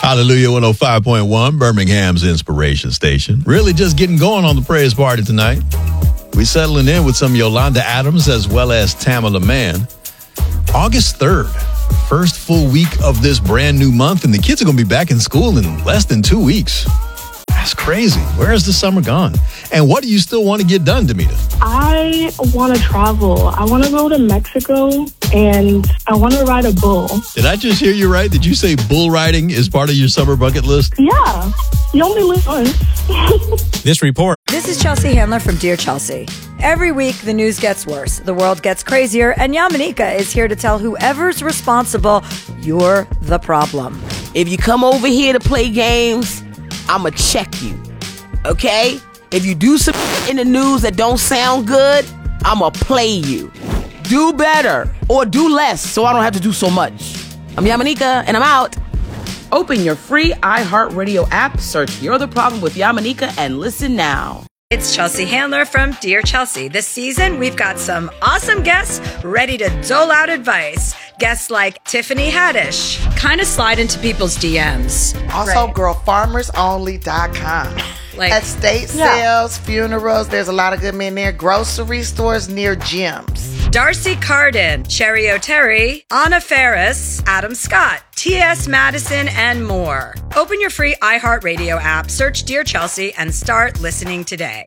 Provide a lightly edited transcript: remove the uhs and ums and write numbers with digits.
Hallelujah 105.1, Birmingham's inspiration station. Really just getting going on the praise party tonight. We settling in with some Yolanda Adams as well as Tamala Mann. August 3rd, first full week of this brand new month, and the kids are going to be back in school in less than 2 weeks. That's crazy. Where has the summer gone? And what do you still want to get done, Demita? I want to travel. I want to go to Mexico, and I want to ride a bull. Did I just hear you right? Did you say bull riding is part of your summer bucket list? Yeah. You only live once. This report. This is Chelsea Handler from Dear Chelsea. Every week, the news gets worse, the world gets crazier, and Yamanika is here to tell whoever's responsible, you're the problem. If you come over here to play games, I'ma check you, okay? If you do some in the news that don't sound good, I'ma play you. Do better or do less so I don't have to do so much. I'm Yamanika, and I'm out. Open your free iHeartRadio app, search You're the Problem with Yamanika, and listen now. It's Chelsea Handler from Dear Chelsea. This season, we've got some awesome guests ready to dole out advice. Guests like Tiffany Haddish. Kind of slide into people's DMs. Also, girlfarmersonly.com. Estate sales, funerals, there's a lot of good men there. Grocery stores near gyms. Darcy Carden, Cherry O'Terry, Anna Ferris, Adam Scott, T.S. Madison, and more. Open your free iHeartRadio app, search Dear Chelsea, and start listening today.